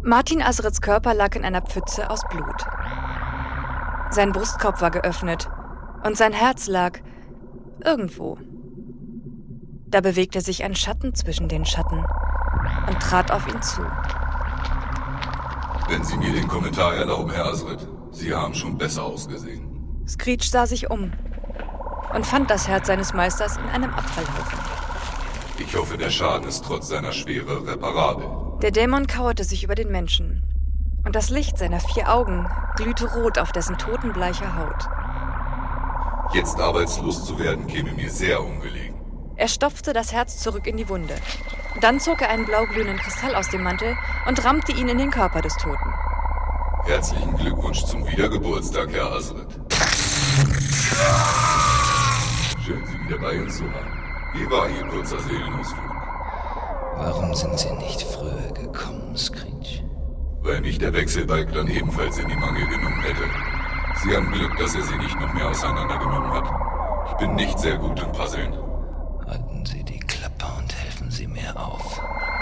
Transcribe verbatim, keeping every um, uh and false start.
Martin Azrits Körper lag in einer Pfütze aus Blut. Sein Brustkorb war geöffnet und sein Herz lag irgendwo. Da bewegte sich ein Schatten zwischen den Schatten und trat auf ihn zu. Wenn Sie mir den Kommentar erlauben, Herr Azrit, Sie haben schon besser ausgesehen. Screech sah sich um und fand das Herz seines Meisters in einem Abfallhaufen. Ich hoffe, der Schaden ist trotz seiner Schwere reparabel. Der Dämon kauerte sich über den Menschen und das Licht seiner vier Augen glühte rot auf dessen totenbleicher Haut. Jetzt arbeitslos zu werden, käme mir sehr ungelegen. Er stopfte das Herz zurück in die Wunde. Dann zog er einen blauglühenden Kristall aus dem Mantel und rammte ihn in den Körper des Toten. Herzlichen Glückwunsch zum Wiedergeburtstag, Herr Azrit. Schön, Sie wieder bei uns zu haben. Wie war Ihr kurzer Seelenausflug? Warum sind Sie nicht früher gekommen, Screech? Weil mich der Wechselbalg dann ebenfalls in die Mangel genommen hätte. Sie haben Glück, dass er Sie nicht noch mehr auseinandergenommen hat. Ich bin nicht sehr gut im Puzzeln.